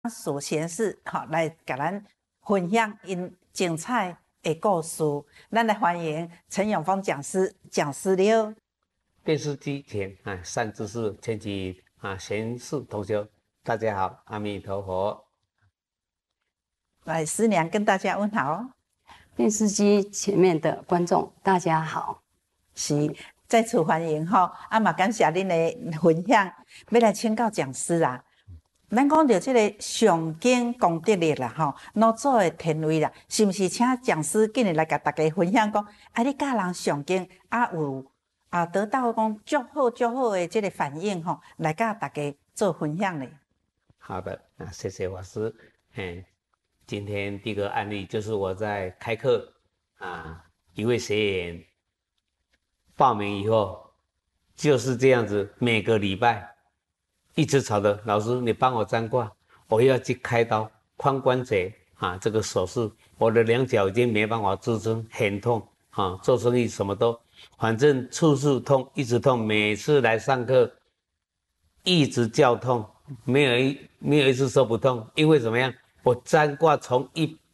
属贤士，来甲咱分享因精彩的故事。咱来欢迎陈永峰讲师，讲师了。 电视机前善知识、千禧贤士同学，大家好，阿弥陀佛。 来，师娘跟大家问好。 电视机前面的观众，大家好。 是，再次欢迎嘛感谢恁的分享，要来请教讲师啊。咱讲到这个上经功德力啦，老祖的天位啦，是不是请讲师今日来甲大家分享讲，你教人上经有得到讲足好的这个反应来甲大家做分享呢？ 好的，谢谢法师。今天第一个案例就是我在开课一位学员报名以后就是这样子，每个礼拜一直吵着老师，你帮我占卦，我要去开刀髋关节这个手术，我的两脚已经没办法支撑，很痛做生意什么都，反正处处痛，一直痛，每次来上课一直叫痛，没有一次说不痛，因为怎么样？我占卦从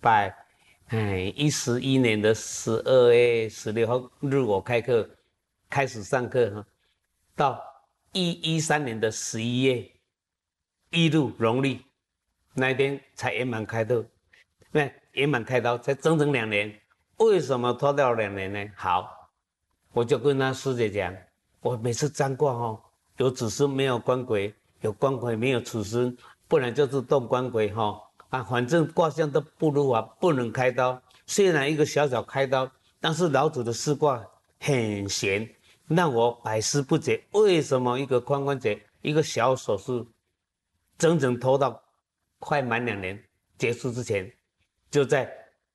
111年的12月16号日我开课开始上课到113年的11月1日农历那一天才圆满开刀，圆满开刀才整整2年。为什么拖掉2年呢？好，我就跟他师姐讲，我每次占卦有子孙没有官鬼，有官鬼没有子孙，不然就是动官鬼反正卦象都不如法，不能开刀。虽然一个小小开刀，但是老祖的四卦很玄，让我百思不解，为什么一个髋关节一个小手术，整整拖到快满2年结束之前，就在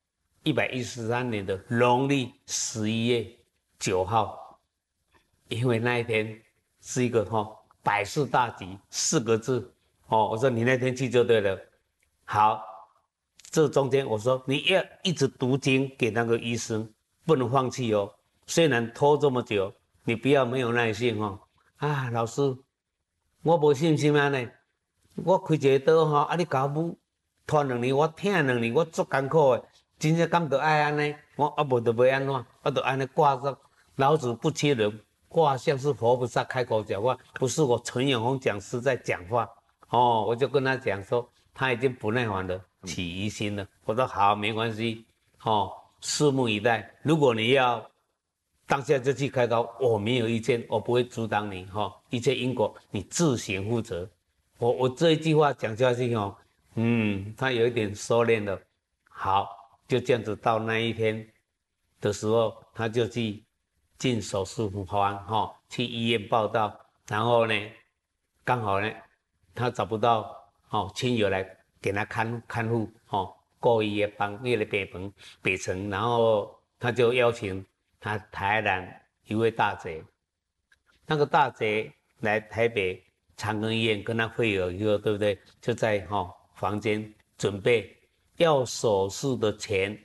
113年的农历11月9号，因为那一天是一个百事大吉4个字我说你那天去就对了。好，这中间我说你要一直读经给那个医生，不能放弃虽然拖这么久，你不要没有耐心老师，我没信心呢，我开一个刀你搞我拖2年，我疼2年，我足艰苦的，真正敢就爱安尼，我无就袂安怎，我就安尼挂上。老子不缺人，卦象是佛菩萨开口讲话，不是我陈永峰讲师在讲话我就跟他讲说。他已经不耐烦了，起疑心了。我说好，没关系，拭目以待。如果你要当下就去开刀，我没有意见，我不会阻挡你一切因果你自行负责。我这一句话讲下去他有一点收敛了。好，就这样子到那一天的时候，他就去进手术房去医院报到，然后呢，刚好呢，他找不到。亲友来给他看护故意帮为了北城，然后他就邀请他台南一位大姐，那个大姐来台北长庚医院跟他会有一个，对不对？就在房间准备要手术的前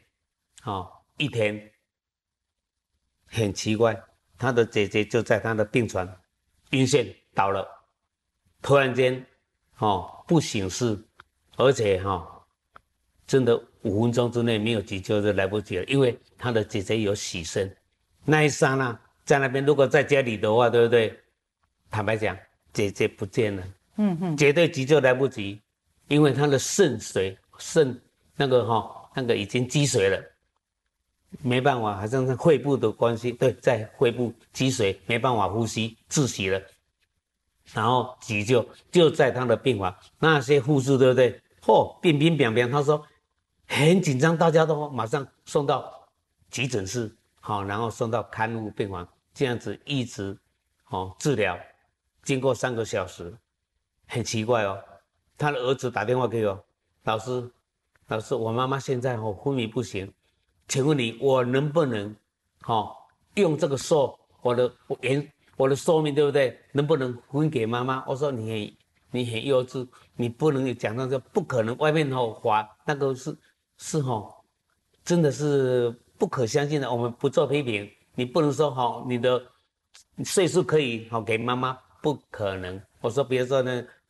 1天，很奇怪，他的姐姐就在他的病床晕眩倒了，突然间不省事，而且真的5分钟之内没有急救就来不及了，因为他的姐姐有洗肾，那一刹那在那边，如果在家里的话，对不对？坦白讲，姐姐不见了，绝对急救来不及，因为他的肾那个已经积水了，没办法，好像是肺部的关系，对，在肺部积水，没办法呼吸，窒息了。然后急救就在他的病房，那些护士对不对？冰冰凉凉，他说很紧张，大家都马上送到急诊室，然后送到看护病房，这样子一直治疗，经过3个小时，很奇怪他的儿子打电话给我，老师，我妈妈现在昏迷不醒，请问你我能不能用这个我的寿命对不对？能不能分给妈妈？我说你很幼稚，你不能讲那个不可能。外面划那个是真的是不可相信的。我们不做批评，你不能说你的岁数可以给妈妈，不可能。我说比如说呢，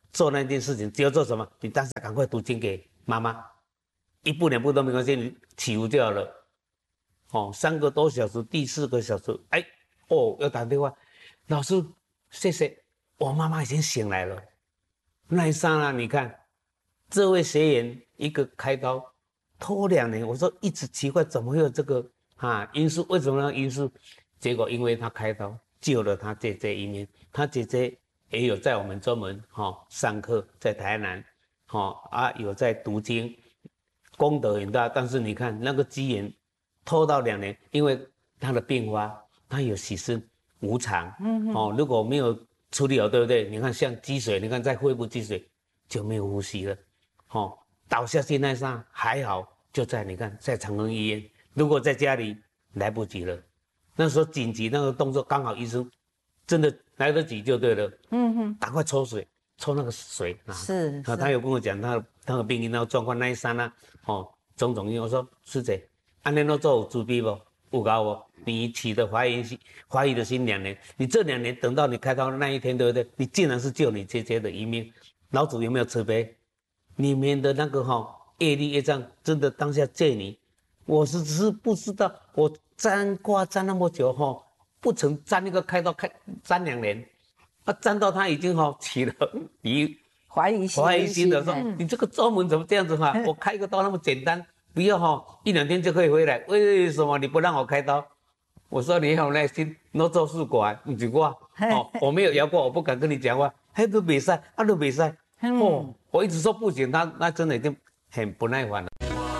做那件事情，只要做什么，你当下赶快读经给妈妈，1步2步都没关系，你起雾就好了。哦，3个多小时，第4个小时，哎，哦，要打电话，老师，谢谢，我妈妈已经醒来了。那一刹那，你看，这位学员一个开刀拖2年，我说一直奇怪，怎么会有这个因素？为什么那因素？结果因为他开刀救了他姐姐一命，他姐姐也有在我们专门上课，在台南，有在读经，功德很大。但是你看那个机缘拖到2年，因为他的并发，他有洗肾无常，如果没有处理好，对不对？你看像积水，你看在肺部积水就没有呼吸了，倒下去那刹还好，就在你看在长庚医院，如果在家里来不及了。那时候紧急那个动作刚好医生真的来得及就对了，赶快抽水，抽那个水是， 他有跟我讲他的病因那个状况，那一刹那种种因为我说师姐，安尼都做有自闭不？有搞不？你起的怀疑的心2年，你这2年等到你开刀那一天，对不对？你竟然是救你姐姐的一命，老祖有没有慈悲？里面的那个业力业障真的当下借你，我只是不知道，我粘挂粘那么久不曾粘一个开刀粘2年，粘到他已经起了你怀疑心的说，你这个中文怎么这样子我开个刀那么简单，不要1、2天就可以回来，为什么你不让我开刀？我说你有耐心，我做事管，不是我我没有摇过，我不敢跟你讲话，都没赛，都没赛，我一直说不行，他那真的已经很不耐烦了。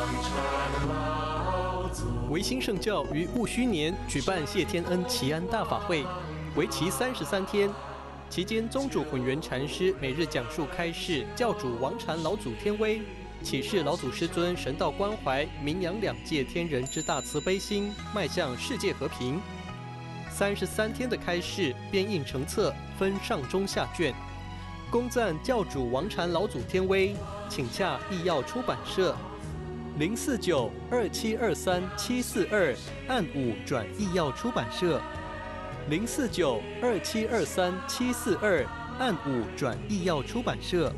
维新圣教于戊戌年举办谢天恩祈安大法会，为期33天。期间，宗主混元禅师每日讲述开示教主王禅老祖天威，启示老祖师尊神道关怀，名扬2界天人之大慈悲心，迈向世界和平。33天的开示编印成册，分上中下卷。恭赞教主王禅老祖天威，请洽义耀出版社049-2723-742按5转义耀出版社049-2723-742按5转义耀出版社。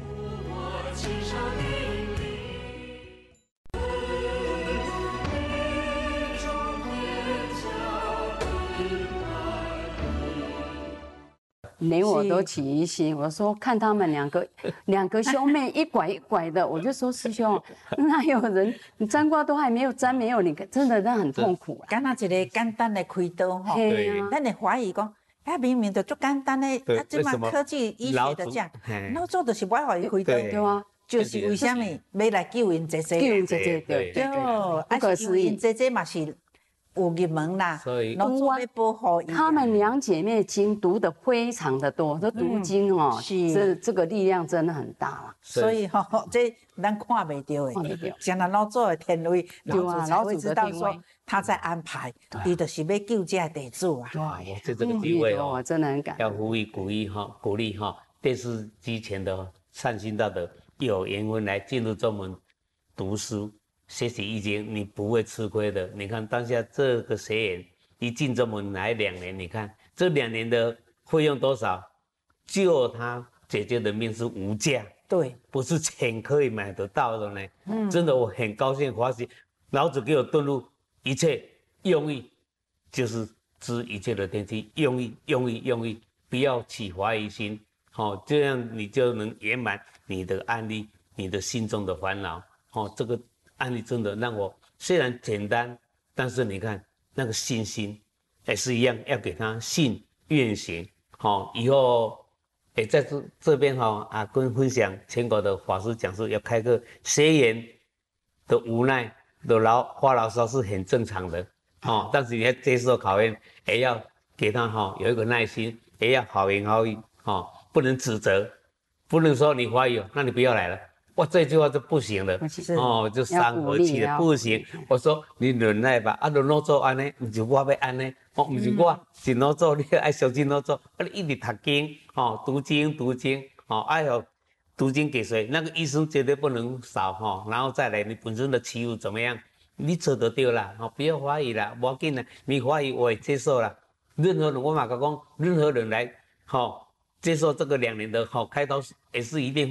连我都起疑心，我说看他们两个兄妹一拐一拐的，我就说师兄，哪有人你粘挂都还没有粘，没有你真的那很痛苦。 敢若一个简单的开刀咱会怀疑讲，明明就足简单的，即嘛科技医学的讲，老早就是不爱互伊开刀， 对啊， 就是为什么要来救因姐姐？ 救因姐姐，对， 不可思议，因姐姐嘛是。有入门啦， 所以保护她们2姐妹经读的非常的多，都读经这个力量真的很大啦。 所以这咱看袂到的，像咱老祖的天威，老祖才会知道说他在安排，伊就是要救这弟子啊。 哇，这个机会真的很感要呼吁鼓励电视机前的善心道德有缘分来进入宗门读书。学习易经，你不会吃亏的。你看当下这个学员一进宗门来2年，你看这2年的费用多少？救他姐姐的命是无价， 对， 不是钱可以买得到的呢。真的我很高兴欢喜，老子给我顿入一切用意，就是知一切的天机，用意，不要起怀疑心，这样你就能圆满你的案例，你的心中的烦恼，这个。案例真的让我虽然简单，但是你看那个信心也是一样，要给他信愿行。以后也在这边跟分享全国的法师讲师要开课，学员的无奈的发牢骚是很正常的，但是你要接受考验，也要给他有一个耐心，也要好言好语，不能指责，不能说你怀疑，那你不要来了。哇，这句话就不行了，就伤和气了，不行。我说你忍耐吧，忍耐做安尼，不是我要安尼，不是我是哪做，你爱小心哪做，你一直读经，读经，爱有读经给谁？那个医生绝对不能少，然后再来你本身的起伏怎么样，你做得到啦，不要怀疑啦，不要紧啦，你怀疑我也接受啦。任何人我嘛讲，任何人来， 接受这个2年的开刀也是一定